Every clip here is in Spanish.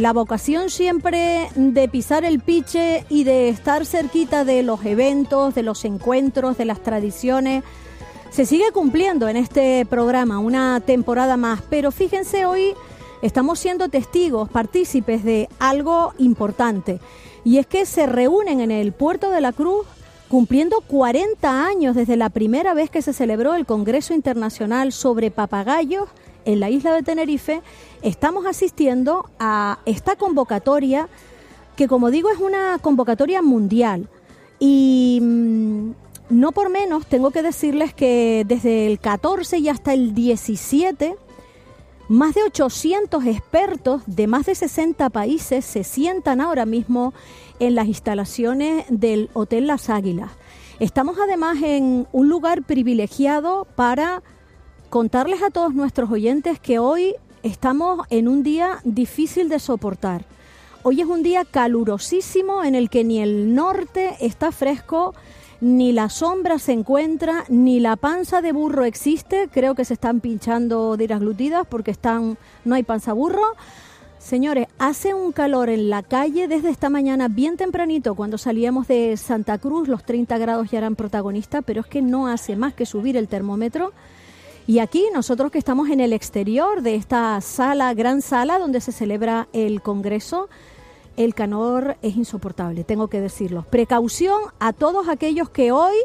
la vocación siempre de pisar el piche y de estar cerquita de los eventos, de los encuentros, de las tradiciones, se sigue cumpliendo en este programa una temporada más. Pero fíjense, hoy estamos siendo testigos, partícipes de algo importante. Y es que se reúnen en el Puerto de la Cruz cumpliendo 40 años desde la primera vez que se celebró el Congreso Internacional sobre Papagayos en la isla de Tenerife. Estamos asistiendo a esta convocatoria que, como digo, es una convocatoria mundial. Y no por menos tengo que decirles que desde el 14 y hasta el 17, más de 800 expertos de más de 60 países se sientan ahora mismo en las instalaciones del Hotel Las Águilas. Estamos además en un lugar privilegiado para contarles a todos nuestros oyentes que hoy estamos en un día difícil de soportar. Hoy es un día calurosísimo en el que ni el norte está fresco, ni la sombra se encuentra, ni la panza de burro existe. Creo que se están pinchando de iras glutidas porque no hay panza burro. Señores, hace un calor en la calle desde esta mañana bien tempranito. Cuando salíamos de Santa Cruz, los 30 grados ya eran protagonistas, pero es que no hace más que subir el termómetro. Y aquí, nosotros que estamos en el exterior de esta gran sala donde se celebra el Congreso, el calor es insoportable, tengo que decirlo. Precaución a todos aquellos que hoy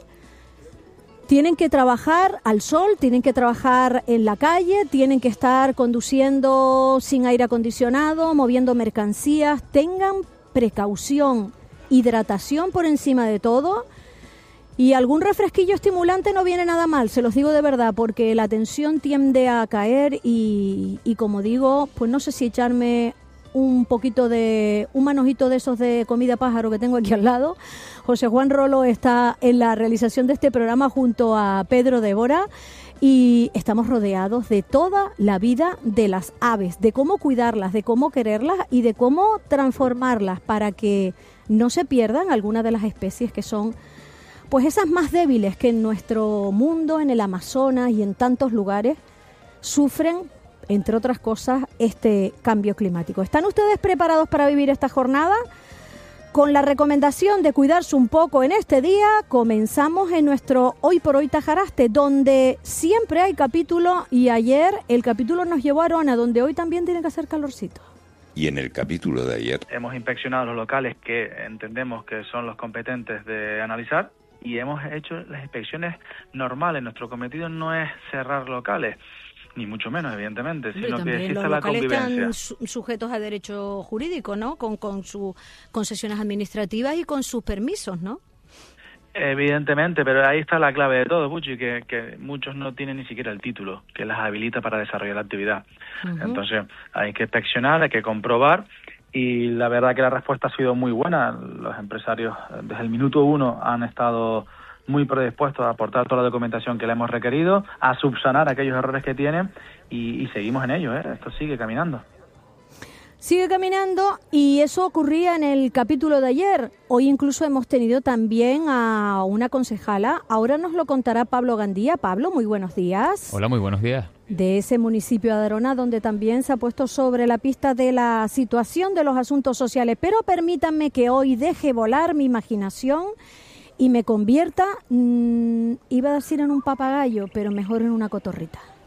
tienen que trabajar al sol, tienen que trabajar en la calle, tienen que estar conduciendo sin aire acondicionado, moviendo mercancías. Tengan precaución, hidratación por encima de todo. Y algún refresquillo estimulante no viene nada mal, se los digo de verdad, porque la tensión tiende a caer y como digo, pues no sé si echarme un manojito de esos de comida pájaro que tengo aquí al lado. José Juan Rolo está en la realización de este programa junto a Pedro Débora y estamos rodeados de toda la vida de las aves, de cómo cuidarlas, de cómo quererlas y de cómo transformarlas para que no se pierdan algunas de las especies que son pues esas más débiles que en nuestro mundo, en el Amazonas y en tantos lugares sufren, entre otras cosas, este cambio climático. ¿Están ustedes preparados para vivir esta jornada? Con la recomendación de cuidarse un poco en este día, comenzamos en nuestro Hoy por Hoy Tajaraste, donde siempre hay capítulo, y ayer el capítulo nos llevó a Arona, donde hoy también tiene que hacer calorcito. Y en el capítulo de ayer hemos inspeccionado los locales que entendemos que son los competentes de analizar y hemos hecho las inspecciones normales. Nuestro cometido no es cerrar locales, ni mucho menos, evidentemente, sino que exista la convivencia. Los locales están sujetos a derecho jurídico, ¿no? Con sus concesiones administrativas y con sus permisos, ¿no? Evidentemente, pero ahí está la clave de todo, Puchi, que muchos no tienen ni siquiera el título que las habilita para desarrollar la actividad. Uh-huh. Entonces, hay que inspeccionar, hay que comprobar, y la verdad que la respuesta ha sido muy buena. Los empresarios, desde el minuto 1, han estado muy predispuestos a aportar toda la documentación que le hemos requerido, a subsanar aquellos errores que tienen, y seguimos en ello, Esto sigue caminando. Sigue caminando, y eso ocurría en el capítulo de ayer. Hoy incluso hemos tenido también a una concejala. Ahora nos lo contará Pablo Gandía. Pablo, muy buenos días. Hola, muy buenos días. De ese municipio de Arona, donde también se ha puesto sobre la pista de la situación de los asuntos sociales. Pero permítanme que hoy deje volar mi imaginación y me convierta, iba a decir en un papagayo, pero mejor en una cotorrita.